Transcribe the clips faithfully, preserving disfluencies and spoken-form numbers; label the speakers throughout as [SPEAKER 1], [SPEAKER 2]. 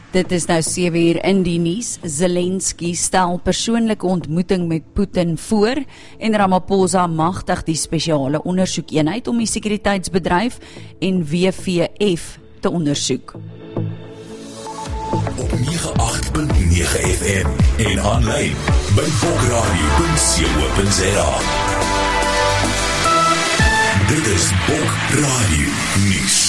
[SPEAKER 1] Dit is nou sewe uur in die nuus. Zelensky stel persoonlike ontmoeting met Putin voor en Ramaphosa magtig die spesiale ondersoekeenheid om die sekuriteitsbedryf en W V F te ondersoek.
[SPEAKER 2] Op nege agt punt nege F M en aanlyn by bokradio punt co punt za. Dit is Bokradio Nuus.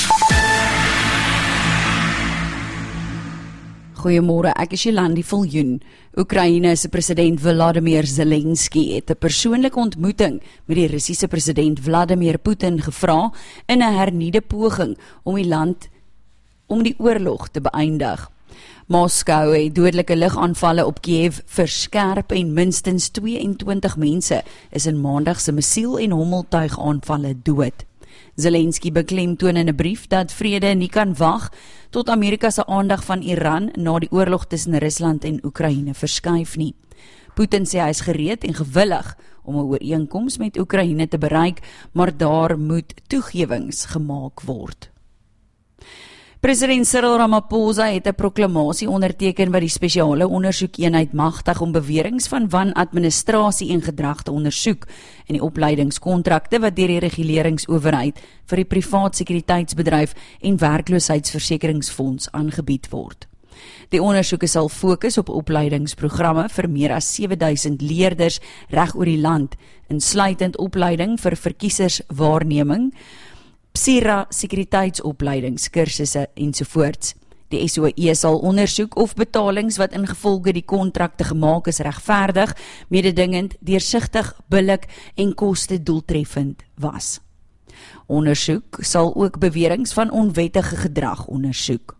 [SPEAKER 1] Goeiemôre, ek is Jolandi Viljoen. Oekraïne se president Volodymyr Zelensky het 'n persoonlike ontmoeting met die Russiese president Vladimir Putin gevra in 'n hernieude poging om die land om die oorlog te beëindig. Moskou het dodelike lugaanvalle op Kiev verskerp en minstens tweeëntwintig mense is in maandag se missiel- en hommeltuigaanvalle dood. Zelensky beklemtoon in 'n brief dat vrede nie kan wag tot Amerika se aandag van Iran na die oorlog tussen Rusland en Oekraïne verskuif nie. Putin sê hy is gereed en gewillig om 'n ooreenkoms met Oekraïne te bereik, maar daar moet toegewings gemaak word. President Cyril Ramaphosa het 'n proklamasie onderteken wat die spesiale ondersoekeenheid magtig om beweringe van wanadministrasie en gedrag te ondersoek in die opleidingskontrakte wat deur die reguleringsowerheid vir die privaat sekuriteitsbedryf en werkloosheidsversekeringsfonds aangebied word. Die ondersoeke sal fokus op opleidingsprogramme vir meer as sewe duisend leerders reg oor die land, insluitend opleiding vir verkieserswaarneming, Psira sekuriteitsopleidingskursusse ensovoorts. Die S O E sal ondersoek of betalings wat ingevolge die kontrakte gemaak is regverdig, mededingend, deursigtig, billik en koste doeltreffend was. Ondersoek sal ook beweringe van onwettige gedrag ondersoek.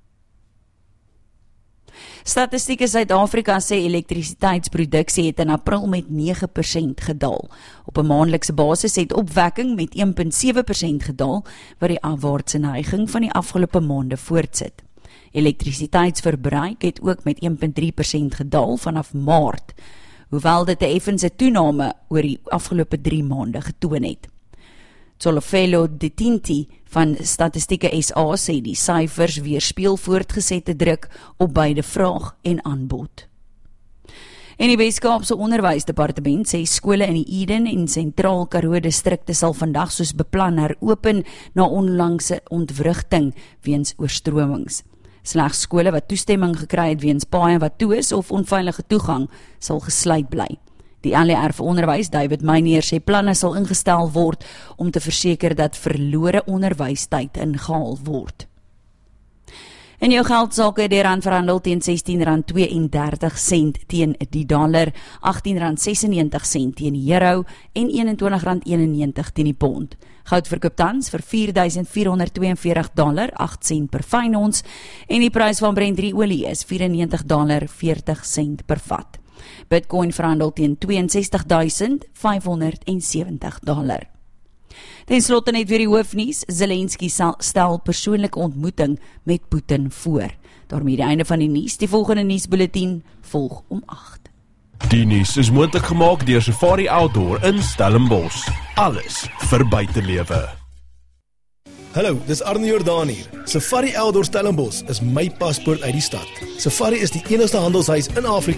[SPEAKER 1] Statistieke Suid-Afrika sê elektrisiteitsproduksie het in April met nege persent gedaal. Op 'n maandelikse basis het opwekking met een punt sewe persent gedaal, wat die afwaartse neiging van die afgelope maande voortsit. Elektrisiteitsverbruik het ook met een punt drie persent gedaal vanaf Maart, hoewel dit 'n effense toename oor die afgelope drie maande getoon het. Tsolofelo Detinti van Statistieke S A sê die syfers weerspieël voortgesette druk op beide vraag en aanbod. En die Wes-Kaapse Onderwysdepartement sê skole in die Eden en Sentraal Karoo distrikte sal vandag soos beplan heropen na onlangse ontwrigting weens oorstromings. Slegs skole wat toestemming gekry het weens paaie wat toe is of onveilige toegang sal gesluit bly. Die L E R vir onderwys, David Meinier, sê planne sal ingestel word om te verseker dat verlore onderwystyd ingehaal word. In jou geldsake het die rand verhandel teen sestien rand tweeëndertig sent teen die dollar, agttien rand sesennegentig sent teen die euro en eenentwintig rand eenennegentig teen die pond. Goud verkoop tans vir vier duisend vier honderd tweeënveertig dollar, agt sent per fyn ons en die prys van Brent drie olie is vyfennegentig dollar veertig sent per vat. Bitcoin verhandel teen ses twee ses duisend vyf honderd sewentig dollar. Ten slotte net weer die hoofnuus. Zelensky stel persoonlike ontmoeting met Putin voor. Daarmee die einde van die nuus. Die volgende nuusbulletin volg om agt.
[SPEAKER 3] Die nuus is moontlik gemaak deur Safari Outdoor in Stellenbosch. Alles vir buitelewe.
[SPEAKER 4] Hallo, dis Arne Jordaan hier. Safari Outdoor Stellenbosch is my paspoort uit die stad. Safari is die enigste handelshuis in Afrika